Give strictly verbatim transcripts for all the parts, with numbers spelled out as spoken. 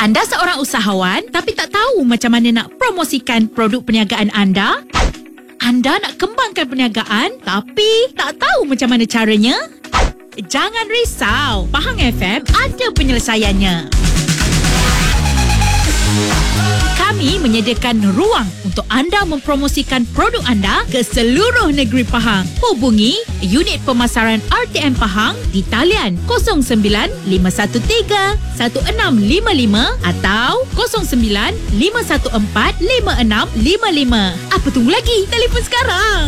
Anda seorang usahawan tapi tak tahu macam mana nak promosikan produk perniagaan anda? Anda nak kembangkan perniagaan tapi tak tahu macam mana caranya? Jangan risau, Pahang F M ada penyelesaiannya. Kami menyediakan ruang untuk anda mempromosikan produk anda ke seluruh negeri Pahang. Hubungi unit pemasaran R T M Pahang di talian kosong sembilan lima satu tiga satu enam lima lima atau kosong sembilan lima satu empat lima enam lima lima. Apa tunggu lagi? Telefon sekarang.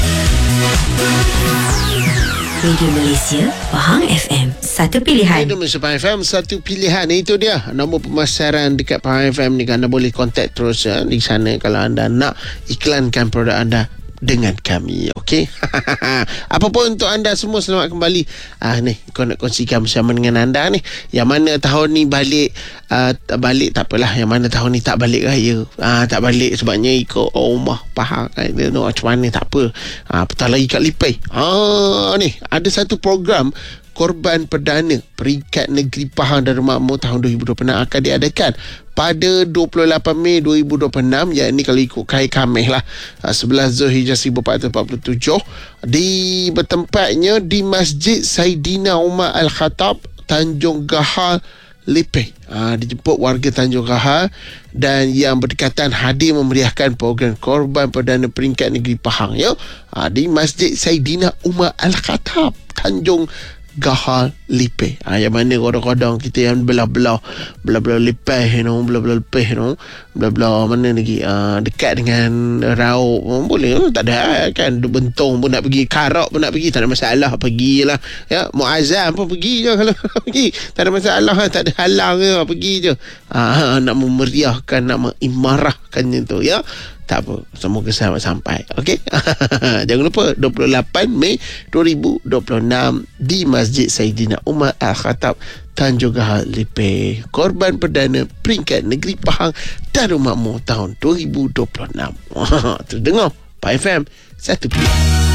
Radio Malaysia, Pahang F M, satu pilihan. Radio Malaysia, Pahang F M, satu pilihan. Itu dia nombor pemasaran dekat Pahang F M ni. Anda boleh kontak terus ya, di sana kalau anda nak iklankan produk anda dengan kami. Okey. Apa pun untuk anda semua, selamat kembali. Ah ni, kau nak kongsikan bersama dengan anda ni. Yang mana tahun ni balik uh, tak balik tak apalah. Yang mana tahun ni tak balik raya. Ah tak balik sebabnya ikut rumah Pahang. Dia nak macam mana tak apa. Ah petang lagi kat Lipai. Ah ni ada satu program Korban Perdana Peringkat Negeri Pahang Darul Makmur tahun dua ribu dua puluh enam akan diadakan pada dua puluh lapan Mei dua ribu dua puluh enam, yakni kalau ikut Khair Khameh lah, sebelas Zulhijjah seribu empat ratus empat puluh tujuh, di bertempatnya di Masjid Saidina Umar Al-Khattab, Tanjung Gahal, Lipai. Ha, dijemput warga Tanjung Gahal dan yang berdekatan hadir memeriahkan program Korban Perdana Peringkat Negeri Pahang ya. Ha, di Masjid Saidina Umar Al-Khattab, Tanjung Gahal, Lipai. Ha, yang mana kadang-kadang kita yang belah-belah belah-belah Lipai, you know, belah-belah Lipai, you know, belah-belah mana lagi ha, dekat dengan Rauk oh, boleh, oh, tak ada kan. Bentong pun nak pergi, Karak pun nak pergi, tak ada masalah, pergilah ya. Muazzam pun pergi je kalau pergi, tak ada masalah, tak ada halang je, pergi je. Ha, nak memeriahkan, nak mengimarahkannya tu ya. Tak apa, semoga selamat sampai. Okey. Jangan lupa dua puluh lapan Mei dua ribu dua puluh enam di Masjid Saidina Umar Al-Khattab, Tanjung Gahal, Lipai. Korban Perdana Peringkat Negeri Pahang Darul Makmur tahun dua ribu dua puluh enam. Terdengar Pak F M, satu pilihan.